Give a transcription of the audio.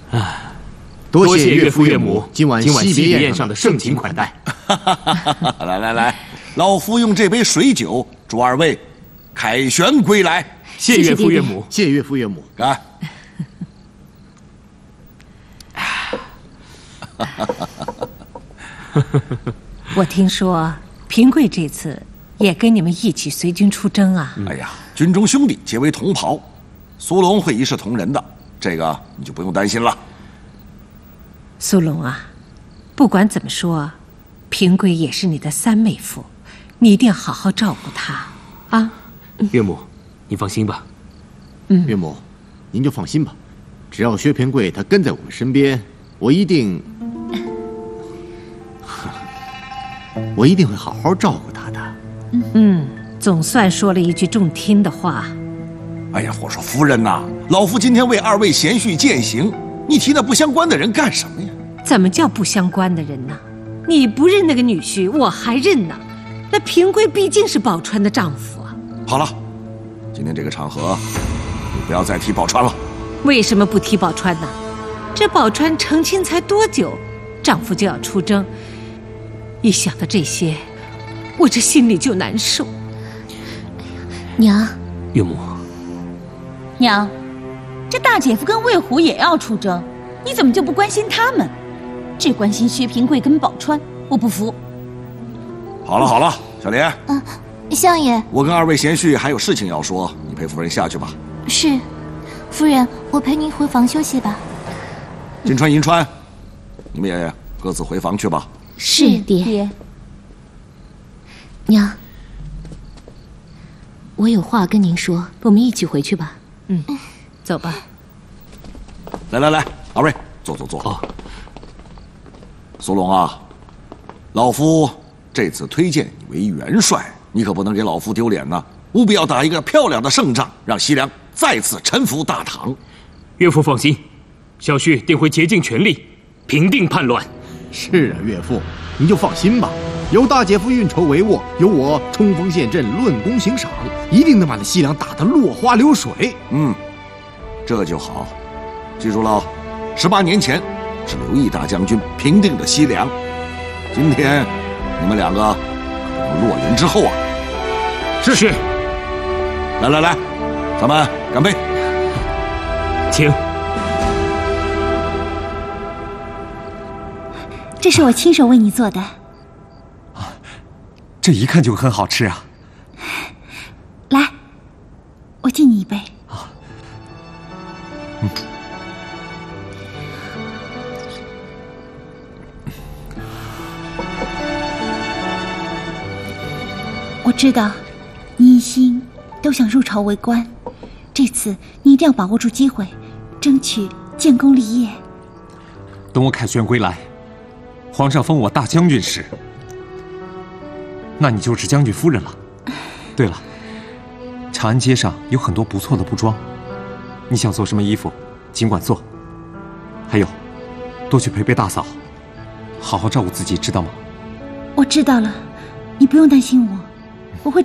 多谢岳父岳母今晚惜别宴宴上的盛情款待。 来，老夫用这杯水酒祝二位凯旋归来。 谢岳父岳母， 谢岳父岳母。 干！ 我听说平贵这次也跟你们一起随军出征啊。 哎呀，军中兄弟皆为同袍，苏龙会一视同仁的，这个你就不用担心了。 苏龙啊，不管怎么说，平贵也是你的三妹夫，你一定要好好照顾她啊。 岳母，你放心吧。 岳母，您就放心吧，只要薛平贵他跟在我们身边，我一定会好好照顾他的。 总算说了一句中听的话。 哎呀，我说夫人呐，老夫今天为二位贤婿饯行，你提那不相关的人干什么呀？ 怎么叫不相关的人呢？你不认那个女婿，我还认呢。那平贵毕竟是宝钏的丈夫啊。 好了，今天这个场合，你不要再提宝钏了。 为什么不提宝钏呢？这宝钏成亲才多久，丈夫就要出征，一想到这些，我这心里就难受。 娘， 岳母， 娘，这大姐夫跟魏虎也要出征，你怎么就不关心他们，只关心薛平贵跟宝钏？我不服。 好了，小莲， 相爷， 我跟二位贤婿还有事情要说，你陪夫人下去吧。 是，夫人，我陪您回房休息吧。 金川、银川，你们也各自回房去吧。 是爹。 娘，我有话跟您说，我们一起回去吧。 走吧。 来，二位坐。 好。 苏龙啊，老夫这次推荐你为元帅，你可不能给老夫丢脸呐！务必要打一个漂亮的胜仗，让西凉再次臣服大唐。 岳父放心，小婿定会竭尽全力平定叛乱。 是啊，岳父，您就放心吧。有大姐夫运筹帷幄，有我冲锋陷阵、论功行赏，一定能把那西凉打得落花流水。 这就好。记住了，18年前是刘毅大将军平定的西凉，今天你们两个可不能落云之后啊！ 是。 来，咱们干杯！ 请。 这是我亲手为你做的。 这一看就很好吃啊！ 来，我敬你一杯。我知道，你一心都想入朝为官，这次你一定要把握住机会，争取建功立业。 等我凯旋归来，皇上封我大将军时，那你就是将军夫人了。对了，长安街上有很多不错的布庄，你想做什么衣服，尽管做。还有，多去陪陪大嫂，好好照顾自己，知道吗？ 我知道了，你不用担心我。